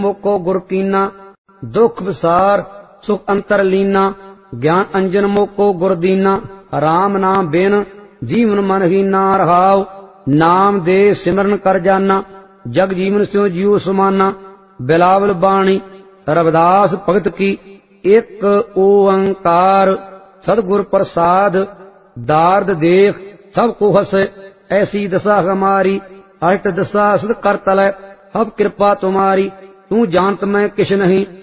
मोको गुर कीना, दुख विसार सुख अंतर लीना, ज्ञान अंजन मोको गुर दीना, राम नाम बिन जीवन मन हीना, रहाओ नाम दे सिमरन कर जाना, जग जीवन स्यों जियो समाना, बिलावल बाणी रविदास भगत की, एक ओंकार सदगुर प्रसाद, दार्द देख सब को हसे, ऐसी दशा हमारी, अष्ट दशा सद कर तलै, अब कृपा तुम्हारी, तू जानत मैं किश नहीं।